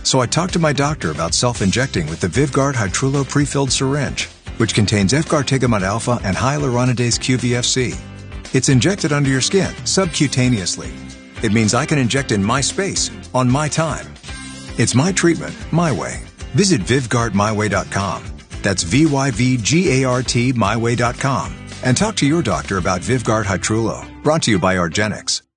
So I talked to my doctor about self-injecting with the Vyvgart Hytrulo prefilled syringe, which contains efgartigimod alpha and hyaluronidase QVFC. It's injected under your skin, subcutaneously. It means I can inject in my space, on my time. It's my treatment, my way. Visit VyvgartMyWay.com. That's VYVGART myway.com. And talk to your doctor about Vyvgart Hytrulo, brought to you by argenx.